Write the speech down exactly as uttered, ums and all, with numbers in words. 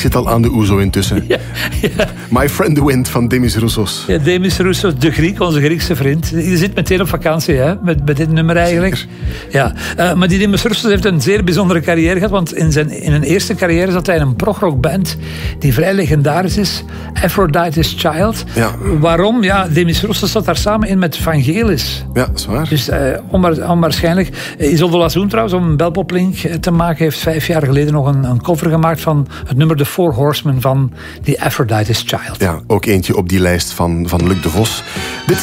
zit al aan de oezo intussen. Ja, ja. My Friend the Wind van Demis Roussos. Ja, Demis Roussos, de Griek, onze Griekse vriend. Je zit meteen op vakantie, hè, met, met dit nummer eigenlijk. Ja, uh, maar die Demis Roussos heeft een zeer bijzondere carrière gehad, want in zijn in een eerste carrière zat hij in een progrockband die vrij legendarisch is, Aphrodite's Child. Ja. Waarom? Ja, Demis Roussos zat daar samen in met Vangelis. Ja, dat is waar. Dus uh, onwaar, onwaarschijnlijk. Isolde Lazoen trouwens, om een belpoplink te maken, heeft vijf jaar geleden nog een, een cover gemaakt van het nummer The Four Horsemen van The Aphrodite's Child. Ja, ook eentje op die lijst van, van Luc de Vos. Dit